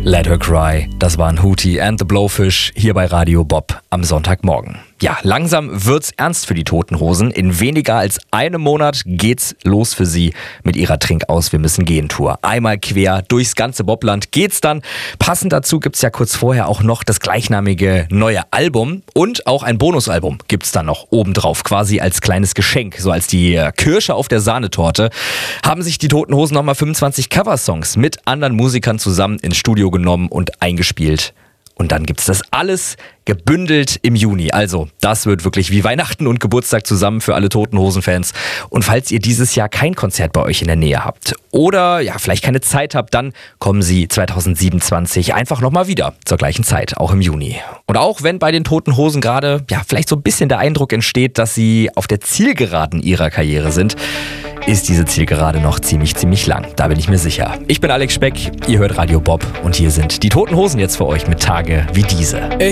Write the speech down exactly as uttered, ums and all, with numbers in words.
Let Her Cry, das waren Hootie and the Blowfish hier bei Radio Bob am Sonntagmorgen. Ja, langsam wird's ernst für die Toten Hosen. In weniger als einem Monat geht's los für sie mit ihrer Trinkaus Wir müssen gehen Tour. Einmal quer durchs ganze Bobland geht's dann. Passend dazu gibt's ja kurz vorher auch noch das gleichnamige neue Album und auch ein Bonusalbum gibt's dann noch obendrauf, quasi als kleines Geschenk, so als die Kirsche auf der Sahnetorte. Haben sich die Toten Hosen nochmal fünfundzwanzig Coversongs mit anderen Musikern zusammen ins Studio genommen und eingespielt. Und dann gibt's das alles gebündelt im Juni. Also, das wird wirklich wie Weihnachten und Geburtstag zusammen für alle Toten Hosen-Fans. Und falls ihr dieses Jahr kein Konzert bei euch in der Nähe habt oder ja, vielleicht keine Zeit habt, dann kommen sie zwanzig siebenundzwanzig einfach nochmal wieder zur gleichen Zeit, auch im Juni. Und auch wenn bei den Toten Hosen gerade ja vielleicht so ein bisschen der Eindruck entsteht, dass sie auf der Zielgeraden ihrer Karriere sind, ist diese Zielgerade noch ziemlich, ziemlich lang. Da bin ich mir sicher. Ich bin Alex Speck, ihr hört Radio Bob und hier sind die Toten Hosen jetzt für euch mit Tage wie diese.